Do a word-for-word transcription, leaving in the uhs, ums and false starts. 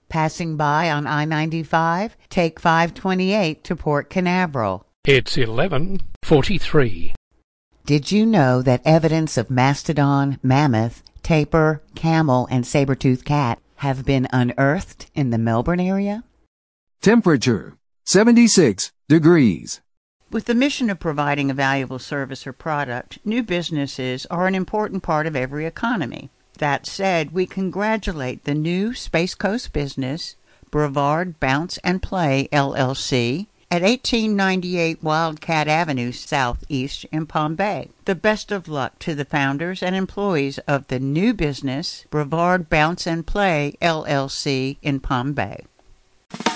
Passing by on I ninety-five, take five twenty-eight to Port Canaveral. It's eleven forty-three. Did you know that evidence of mastodon, mammoth, tapir, camel, and saber-toothed cat have been unearthed in the Melbourne area? Temperature, seventy-six degrees. With the mission of providing a valuable service or product, new businesses are an important part of every economy. That said, we congratulate the new Space Coast business, Brevard Bounce and Play, L L C, at eighteen ninety-eight Wildcat Avenue Southeast in Palm Bay. The best of luck to the founders and employees of the new business, Brevard Bounce and Play, L L C, in Palm Bay.